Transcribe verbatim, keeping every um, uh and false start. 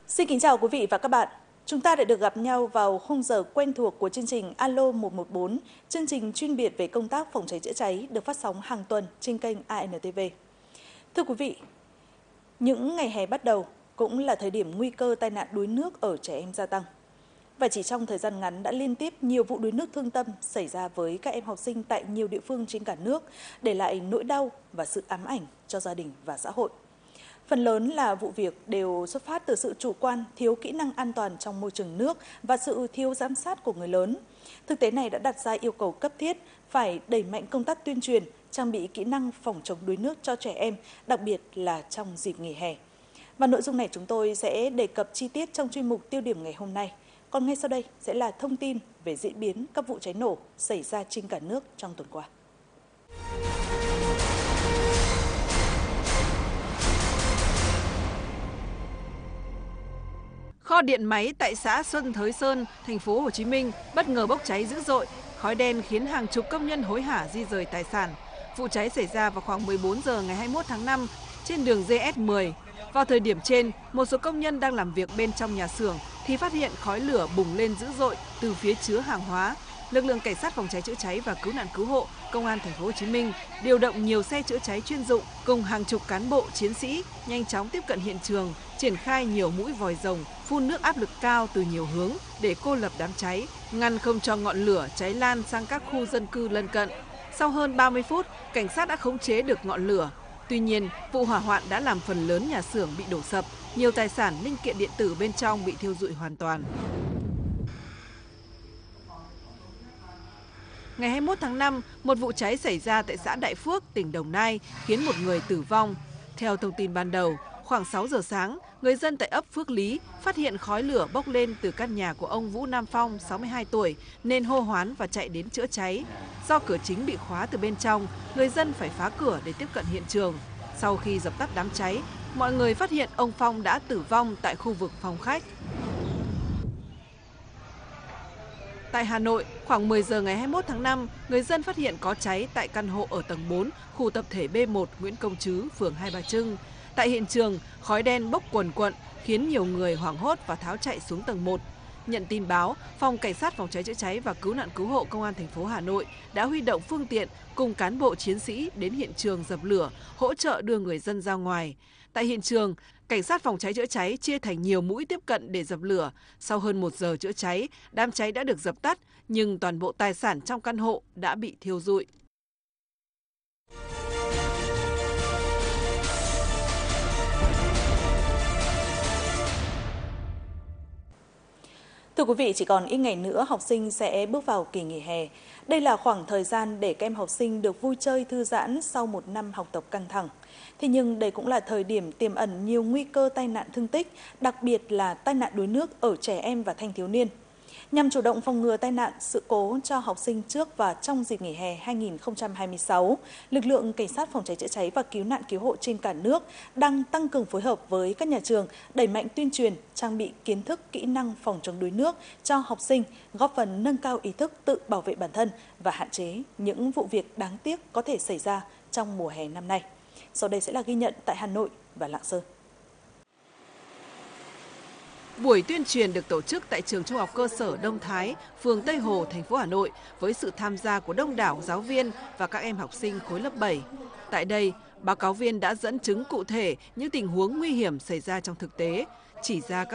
Xin kính chào quý vị và các bạn. Chúng ta đã được gặp nhau vào khung giờ quen thuộc của chương trình Alo một một bốn, chương trình chuyên biệt về công tác phòng cháy chữa cháy được phát sóng hàng tuần trên kênh a en tê vê. Thưa quý vị, những ngày hè bắt đầu cũng là thời điểm nguy cơ tai nạn đuối nước ở trẻ em gia tăng. Và chỉ trong thời gian ngắn đã liên tiếp nhiều vụ đuối nước thương tâm xảy ra với các em học sinh tại nhiều địa phương trên cả nước, để lại nỗi đau và sự ám ảnh cho gia đình và xã hội. Phần lớn là vụ việc đều xuất phát từ sự chủ quan, thiếu kỹ năng an toàn trong môi trường nước và sự thiếu giám sát của người lớn. Thực tế này đã đặt ra yêu cầu cấp thiết phải đẩy mạnh công tác tuyên truyền, trang bị kỹ năng phòng chống đuối nước cho trẻ em, đặc biệt là trong dịp nghỉ hè. Và nội dung này chúng tôi sẽ đề cập chi tiết trong chuyên mục tiêu điểm ngày hôm nay. Còn ngay sau đây sẽ là thông tin về diễn biến các vụ cháy nổ xảy ra trên cả nước trong tuần qua. Kho điện máy tại xã Xuân Thới Sơn, thành phố Hồ Chí Minh bất ngờ bốc cháy dữ dội, khói đen khiến hàng chục công nhân hối hả di rời tài sản. Vụ cháy xảy ra vào khoảng mười bốn giờ ngày hai mươi mốt tháng năm trên đường giê ét mười. Vào thời điểm trên, một số công nhân đang làm việc bên trong nhà xưởng thì phát hiện khói lửa bùng lên dữ dội từ phía chứa hàng hóa. Lực lượng cảnh sát phòng cháy chữa cháy và cứu nạn cứu hộ công an thành phố Hồ Chí Minh điều động nhiều xe chữa cháy chuyên dụng cùng hàng chục cán bộ chiến sĩ nhanh chóng tiếp cận hiện trường, triển khai nhiều mũi vòi rồng phun nước áp lực cao từ nhiều hướng để cô lập đám cháy, ngăn không cho ngọn lửa cháy lan sang các khu dân cư lân cận. Sau hơn ba mươi phút, cảnh sát đã khống chế được ngọn lửa. Tuy nhiên, vụ hỏa hoạn đã làm phần lớn nhà xưởng bị đổ sập, nhiều tài sản linh kiện điện tử bên trong bị thiêu rụi hoàn toàn. Ngày hai mươi mốt tháng năm, một vụ cháy xảy ra tại xã Đại Phước, tỉnh Đồng Nai, khiến một người tử vong. Theo thông tin ban đầu, khoảng sáu giờ sáng, người dân tại ấp Phước Lý phát hiện khói lửa bốc lên từ căn nhà của ông Vũ Nam Phong, sáu mươi hai tuổi, nên hô hoán và chạy đến chữa cháy. Do cửa chính bị khóa từ bên trong, người dân phải phá cửa để tiếp cận hiện trường. Sau khi dập tắt đám cháy, mọi người phát hiện ông Phong đã tử vong tại khu vực phòng khách. Tại Hà Nội, khoảng mười giờ ngày hai mươi mốt tháng năm, người dân phát hiện có cháy tại căn hộ ở tầng bốn, khu tập thể B một Nguyễn Công Trứ, phường Hai Bà Trưng. Tại hiện trường, khói đen bốc quần quận khiến nhiều người hoảng hốt và tháo chạy xuống tầng một. Nhận tin báo, Phòng Cảnh sát phòng cháy chữa cháy và cứu nạn cứu hộ Công an thành phố Hà Nội đã huy động phương tiện cùng cán bộ chiến sĩ đến hiện trường dập lửa, hỗ trợ đưa người dân ra ngoài. Tại hiện trường, Cảnh sát phòng cháy chữa cháy chia thành nhiều mũi tiếp cận để dập lửa. Sau hơn một giờ chữa cháy, đám cháy đã được dập tắt, nhưng toàn bộ tài sản trong căn hộ đã bị thiêu rụi. Thưa quý vị, chỉ còn ít ngày nữa học sinh sẽ bước vào kỳ nghỉ hè. Đây là khoảng thời gian để các em học sinh được vui chơi thư giãn sau một năm học tập căng thẳng. Thế nhưng đây cũng là thời điểm tiềm ẩn nhiều nguy cơ tai nạn thương tích, đặc biệt là tai nạn đuối nước ở trẻ em và thanh thiếu niên. Nhằm chủ động phòng ngừa tai nạn, sự cố cho học sinh trước và trong dịp nghỉ hè hai nghìn không trăm hai mươi sáu, lực lượng Cảnh sát phòng cháy chữa cháy và cứu nạn cứu hộ trên cả nước đang tăng cường phối hợp với các nhà trường, đẩy mạnh tuyên truyền, trang bị kiến thức, kỹ năng phòng chống đuối nước cho học sinh, góp phần nâng cao ý thức tự bảo vệ bản thân và hạn chế những vụ việc đáng tiếc có thể xảy ra trong mùa hè năm nay. Sau đây sẽ là ghi nhận tại Hà Nội và Lạng Sơn. Buổi tuyên truyền được tổ chức tại trường Trung học cơ sở Đông Thái, phường Tây Hồ, thành phố Hà Nội với sự tham gia của đông đảo giáo viên và các em học sinh khối lớp bảy. Tại đây, báo cáo viên đã dẫn chứng cụ thể những tình huống nguy hiểm xảy ra trong thực tế, chỉ ra các